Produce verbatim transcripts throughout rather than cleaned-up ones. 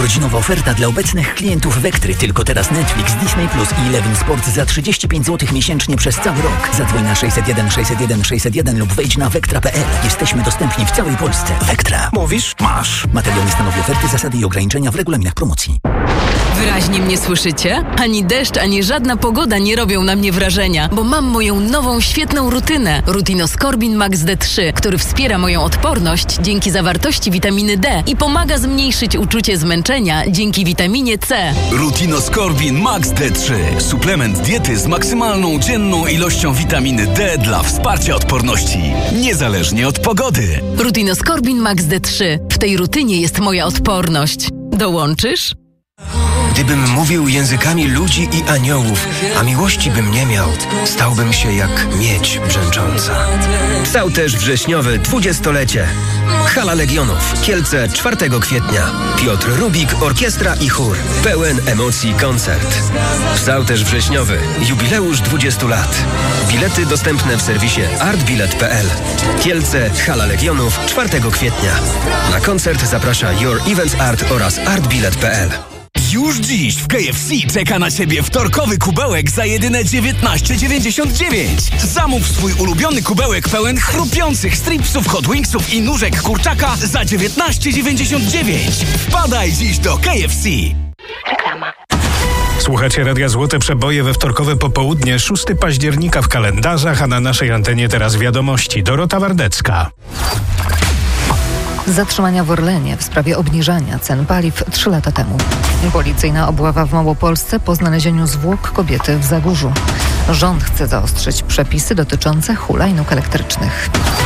Urodzinowa oferta dla obecnych klientów Vectry. Tylko teraz Netflix, Disney Plus i Eleven Sport za trzydzieści pięć złotych miesięcznie przez cały rok. Zadzwoń na sześćset jeden sześćset jeden sześćset jeden lub wejdź na vectra kropka p l. Jesteśmy dostępni w całej Polsce. Vectra. Mówisz? Masz. Materiał nie stanowi oferty, zasady i ograniczenia w regulaminach promocji. Wyraźnie mnie słyszycie? Ani deszcz, ani żadna pogoda nie robią na mnie wrażenia, bo mam moją nową, świetną rutynę. Rutinoskorbin Max D trzy, który wspiera moją odporność dzięki zawartości witaminy D i pomaga zmniejszyć uczucie zmęczenia dzięki witaminie C. Rutinoskorbin Max D trzy. Suplement diety z maksymalną dzienną ilością witaminy D dla wsparcia odporności, niezależnie od pogody. Rutinoskorbin Max D trzy. W tej rutynie jest moja odporność. Dołączysz? Gdybym mówił językami ludzi i aniołów, a miłości bym nie miał, stałbym się jak miedź brzęcząca. Stał też wrześniowe dwudziestolecie. Hala Legionów, Kielce, czwartego kwietnia. Piotr Rubik, orkiestra i chór. Pełen emocji koncert. Stał też wrześniowy, jubileusz dwudziestu lat. Bilety dostępne w serwisie artbilet kropka p l. Kielce, Hala Legionów, czwartego kwietnia. Na koncert zaprasza Your Events Art oraz artbilet kropka p l. Już dziś w K F C czeka na Ciebie wtorkowy kubełek za jedyne dziewiętnaście dziewięćdziesiąt dziewięć. Zamów swój ulubiony kubełek pełen chrupiących stripsów, hot wingsów i nóżek kurczaka za dziewiętnaście dziewięćdziesiąt dziewięć. Wpadaj dziś do K F C. Reklama. Słuchacie Radia Złote Przeboje we wtorkowe popołudnie, szóstego października w kalendarzach, a na naszej antenie teraz wiadomości. Dorota Wardecka. Zatrzymania w Orlenie w sprawie obniżania cen paliw trzy lata temu. Policyjna obława w Małopolsce po znalezieniu zwłok kobiety w Zagórzu. Rząd chce zaostrzyć przepisy dotyczące hulajnóg elektrycznych.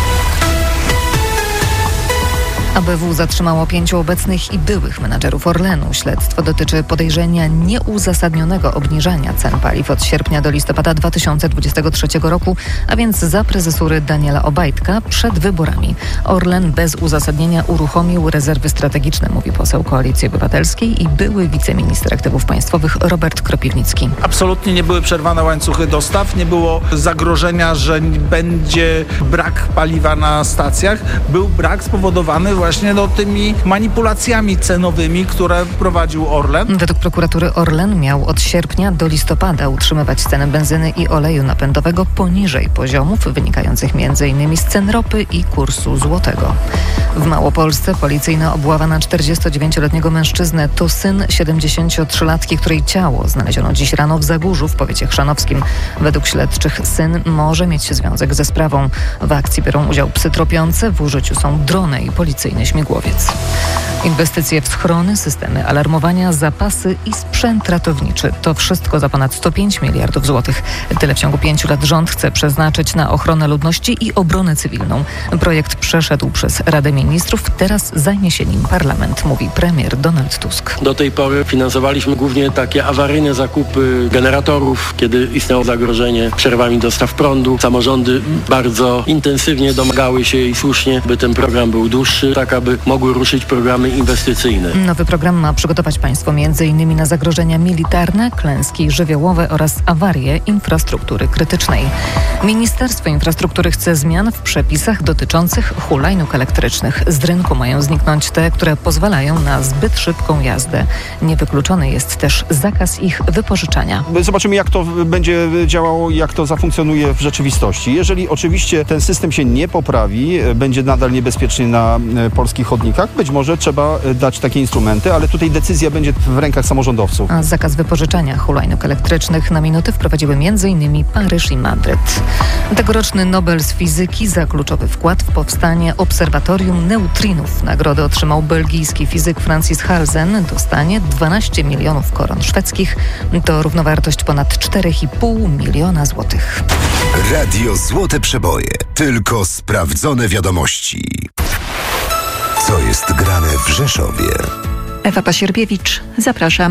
A B W zatrzymało pięciu obecnych i byłych menadżerów Orlenu. Śledztwo dotyczy podejrzenia nieuzasadnionego obniżania cen paliw od sierpnia do listopada dwa tysiące dwudziestego trzeciego roku, a więc za prezesury Daniela Obajtka przed wyborami. Orlen bez uzasadnienia uruchomił rezerwy strategiczne, mówi poseł Koalicji Obywatelskiej i były wiceminister aktywów państwowych Robert Kropiwnicki. Absolutnie nie były przerwane łańcuchy dostaw, nie było zagrożenia, że będzie brak paliwa na stacjach. Był brak spowodowany właśnie no, tymi manipulacjami cenowymi, które prowadził Orlen. Według prokuratury Orlen miał od sierpnia do listopada utrzymywać cenę benzyny i oleju napędowego poniżej poziomów wynikających między innymi z cen ropy i kursu złotego. W Małopolsce policyjna obława na czterdziestodziewięcioletniego mężczyznę to syn siedemdziesięciotrzylatki, której ciało znaleziono dziś rano w Zagórzu w powiecie chrzanowskim. Według śledczych syn może mieć związek ze sprawą. W akcji biorą udział psy tropiące, w użyciu są drony i policyjne śmigłowiec. Inwestycje w schrony, systemy alarmowania, zapasy i sprzęt ratowniczy. To wszystko za ponad sto pięć miliardów złotych. Tyle w ciągu pięciu lat rząd chce przeznaczyć na ochronę ludności i obronę cywilną. Projekt przeszedł przez Radę Ministrów, teraz zajmie się nim parlament, mówi premier Donald Tusk. Do tej pory finansowaliśmy głównie takie awaryjne zakupy generatorów, kiedy istniało zagrożenie przerwami dostaw prądu. Samorządy bardzo intensywnie domagały się i słusznie, by ten program był dłuższy, tak aby mogły ruszyć programy inwestycyjne. Nowy program ma przygotować państwo między innymi na zagrożenia militarne, klęski żywiołowe oraz awarie infrastruktury krytycznej. Ministerstwo Infrastruktury chce zmian w przepisach dotyczących hulajnóg elektrycznych. Z rynku mają zniknąć te, które pozwalają na zbyt szybką jazdę. Niewykluczony jest też zakaz ich wypożyczania. Zobaczymy, jak to będzie działało, jak to zafunkcjonuje w rzeczywistości. Jeżeli oczywiście ten system się nie poprawi, będzie nadal niebezpieczny na polskich chodnikach, być może trzeba dać takie instrumenty, ale tutaj decyzja będzie w rękach samorządowców. A zakaz wypożyczania hulajnóg elektrycznych na minuty wprowadziły m.in. Paryż i Madryt. Tegoroczny Nobel z fizyki za kluczowy wkład w powstanie obserwatorium neutrinów. Nagrodę otrzymał belgijski fizyk Francis Halsen. Dostanie dwanaście milionów koron szwedzkich. To równowartość ponad cztery i pół miliona złotych. Radio Złote Przeboje. Tylko sprawdzone wiadomości. Co jest grane w Rzeszowie? Ewa Pasierbiewicz, zapraszam.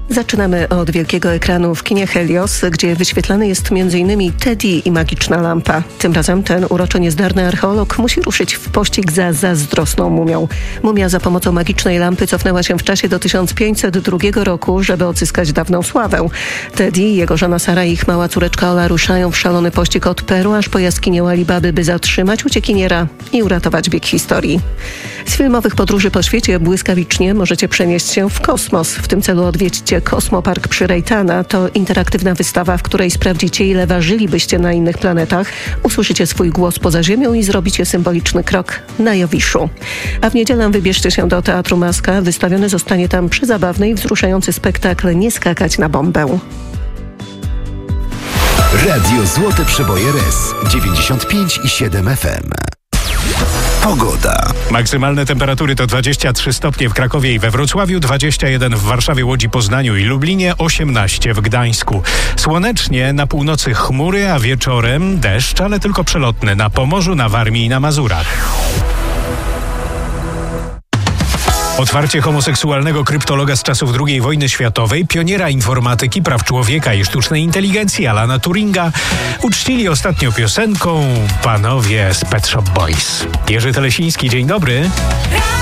Zaczynamy od wielkiego ekranu w kinie Helios, gdzie wyświetlany jest między innymi Teddy i magiczna lampa. Tym razem ten uroczy niezdarny archeolog musi ruszyć w pościg za zazdrosną mumią. Mumia za pomocą magicznej lampy cofnęła się w czasie do tysiąc pięćset drugiego roku, żeby odzyskać dawną sławę. Teddy, jego żona Sara i ich mała córeczka Ola ruszają w szalony pościg od Peru aż po jaskinię Alibaby, by zatrzymać uciekiniera i uratować bieg historii. Z filmowych podróży po świecie błyskawicznie możecie przenieść się w kosmos. W tym celu odwiedźcie Kosmopark przy Rejtana. To interaktywna wystawa, w której sprawdzicie, ile ważylibyście na innych planetach, usłyszycie swój głos poza Ziemią i zrobicie symboliczny krok na Jowiszu. A w niedzielę wybierzcie się do Teatru Maska. Wystawiony zostanie tam przezabawny i wzruszający spektakl Nie skakać na bombę. Radio Złote Przeboje R E S dziewięćdziesiąt pięć i siedem F M. Pogoda. Maksymalne temperatury to dwadzieścia trzy stopnie w Krakowie i we Wrocławiu, dwadzieścia jeden w Warszawie, Łodzi, Poznaniu i Lublinie, osiemnaście w Gdańsku. Słonecznie, na północy chmury, a wieczorem deszcz, ale tylko przelotny na Pomorzu, na Warmii i na Mazurach. Otwarcie homoseksualnego kryptologa z czasów drugiej wojny światowej, pioniera informatyki, praw człowieka i sztucznej inteligencji Alana Turinga uczcili ostatnio piosenką panowie z Pet Shop Boys. Jerzy Telesiński, dzień dobry.